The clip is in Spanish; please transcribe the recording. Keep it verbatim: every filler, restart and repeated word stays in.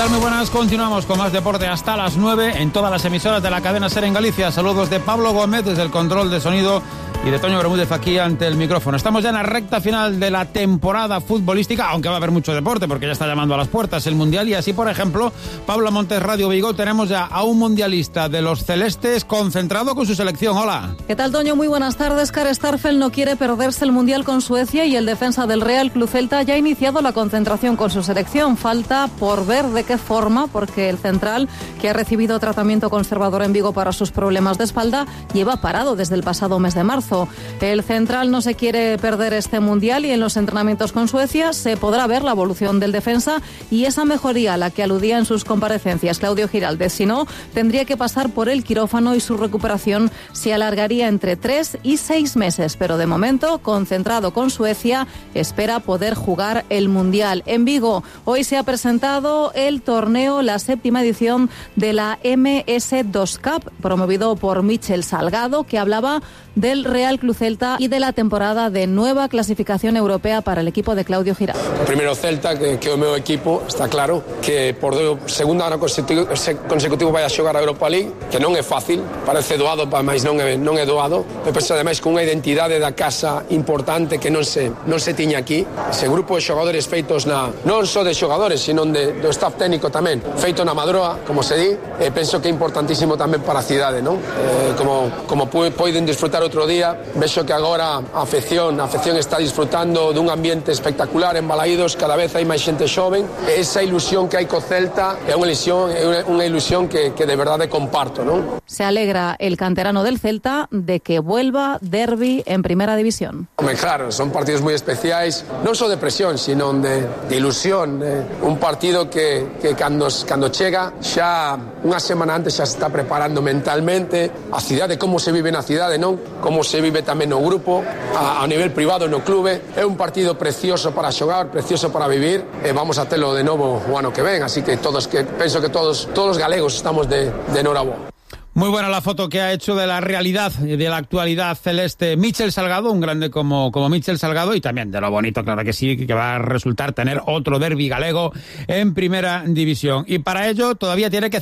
tal? Muy buenas. Continuamos con más deporte hasta las nueve en todas las emisoras de la cadena SER en Galicia. Saludos de Pablo Gómez desde el control de sonido y de Toño Bermúdez aquí ante el micrófono. Estamos ya en la recta final de la temporada futbolística, aunque va a haber mucho deporte porque ya está llamando a las puertas el Mundial. Y así, por ejemplo, Pablo Montes, Radio Vigo, tenemos ya a un mundialista de los celestes concentrado con su selección. Hola. ¿Qué tal, Toño? Muy buenas tardes. Karl Starfelt no quiere perderse el Mundial con Suecia y el defensa del Real Club Celta ya ha iniciado la concentración con su selección. Falta por ver de qué forma, porque el central, que ha recibido tratamiento conservador en Vigo para sus problemas de espalda, lleva parado desde el pasado mes de marzo. El central no se quiere perder este Mundial y en los entrenamientos con Suecia se podrá ver la evolución del defensa y esa mejoría a la que aludía en sus comparecencias Claudio Giraldez. Si no, tendría que pasar por el quirófano y su recuperación se alargaría entre tres y seis meses. Pero de momento, concentrado con Suecia, espera poder jugar el Mundial. En Vigo, hoy se ha presentado el torneo, la séptima edición de la eme ese dos Cup, promovido por Michel Salgado, que hablaba del Real Club Celta y de la temporada de nueva clasificación europea para el equipo de Claudio Giraldez. Primeiro Celta, que, que é o meu equipo, está claro que por segunda ano consecutivo, consecutivo vai a xogar a Europa League, que non é fácil, parece doado, mas non é, non é doado, e penso ademais con unha identidade da casa importante que non se, non se tiña aquí. Ese grupo de xogadores feitos na, non só de xogadores, sino de, do staff técnico tamén, feito na Madroa, como se di, e penso que é importantísimo tamén para a cidade, non? Eh, como, como poden disfrutar outro día, vexo que agora a afección, a afección está disfrutando dun ambiente espectacular en Balaídos, cada vez hai máis xente xoven, e esa ilusión que hai co Celta é unha ilusión, é unha ilusión que, que de verdade comparto, non? Se alegra el canterano del Celta de que vuelva derbi en Primera División. Home, claro, son partidos moi especiais, non só de presión, sino de, de ilusión, de un partido que, que cando, cando chega xa unha semana antes xa se está preparando mentalmente a cidade, como se vive na cidade, non? Como se vive tamén no grupo, a, a nivel privado no clube. É un partido precioso para xogar, precioso para vivir, e vamos a telo de novo o ano que ven, así que todos que penso que todos todos os galegos estamos de, de enhorabuena. Muy buena la foto que ha hecho de la realidad y de la actualidad celeste Michel Salgado, un grande como, como Michel Salgado, y también de lo bonito, claro que sí, que va a resultar tener otro derbi galego en Primera División. Y para ello todavía tiene que